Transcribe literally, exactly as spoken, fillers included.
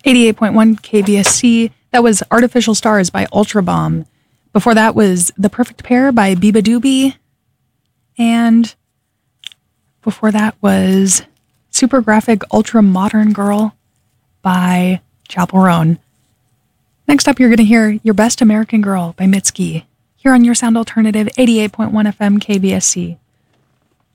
eighty-eight point one K B S C. That was Artificial Stars by Ultra Bomb. Before that was The Perfect Pair by Biba Doobie. And before that was Super Graphic Ultra Modern Girl by Chapel Roan. Next up, you're going to hear Your Best American Girl by Mitski, here on Your Sound Alternative, eighty-eight point one F M K B S C.